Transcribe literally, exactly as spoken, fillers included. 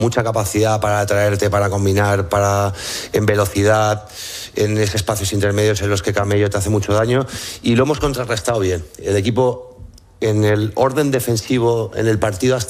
mucha capacidad para atraerte, para combinar, para en velocidad, en esos espacios intermedios en los que Camello te hace mucho daño, y lo hemos contrarrestado bien. El equipo, en el orden defensivo, en el partido hasta